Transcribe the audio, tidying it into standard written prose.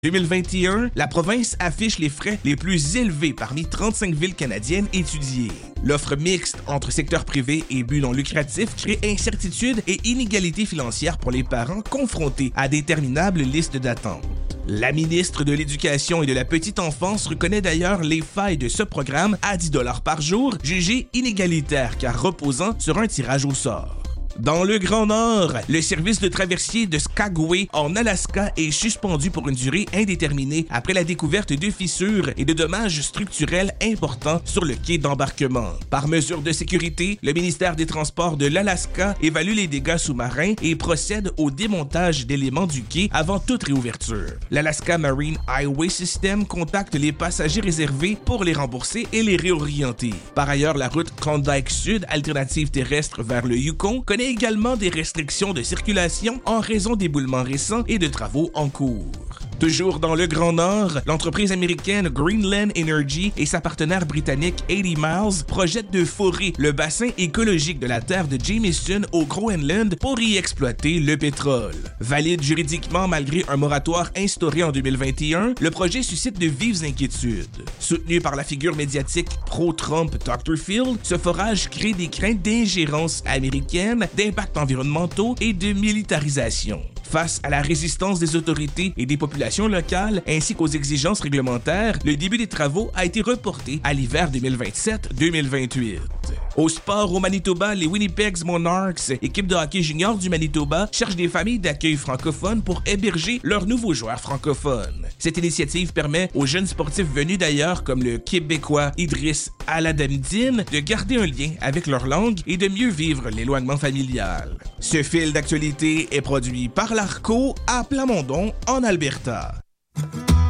2021, la province affiche les frais les plus élevés parmi 35 villes canadiennes étudiées. L'offre mixte entre secteur privé et but non lucratif crée incertitude et inégalité financière pour les parents confrontés à d'interminables listes d'attente. La ministre de l'Éducation et de la Petite Enfance reconnaît d'ailleurs les failles de ce programme à 10 $ par jour, jugé inégalitaire car reposant sur un tirage au sort. Dans le Grand Nord, le service de traversier de Skagway en Alaska est suspendu pour une durée indéterminée après la découverte de fissures et de dommages structurels importants sur le quai d'embarquement. Par mesure de sécurité, le ministère des Transports de l'Alaska évalue les dégâts sous-marins et procède au démontage d'éléments du quai avant toute réouverture. L'Alaska Marine Highway System contacte les passagers réservés pour les rembourser et les réorienter. Par ailleurs, la route Klondike Sud, alternative terrestre vers le Yukon, connaît également des restrictions de circulation en raison d'éboulements récents et de travaux en cours. Toujours dans le Grand Nord, l'entreprise américaine Greenland Energy et sa partenaire britannique 80 Miles projettent de forer le bassin écologique de la terre de Jameson au Groenland pour y exploiter le pétrole. Valide juridiquement malgré un moratoire instauré en 2021, le projet suscite de vives inquiétudes. Soutenu par la figure médiatique pro-Trump Dr. Phil, ce forage crée des craintes d'ingérence américaine, d'impacts environnementaux et de militarisation. Face à la résistance des autorités et des populations locales, ainsi qu'aux exigences réglementaires, le début des travaux a été reporté à l'hiver 2027-2028. Au sport au Manitoba, les Winnipeg Monarchs, équipe de hockey junior du Manitoba, cherchent des familles d'accueil francophones pour héberger leurs nouveaux joueurs francophones. Cette initiative permet aux jeunes sportifs venus d'ailleurs, comme le Québécois Idriss Aladamdine, de garder un lien avec leur langue et de mieux vivre l'éloignement familial. Ce fil d'actualité est produit par l'Arco à Plamondon, en Alberta.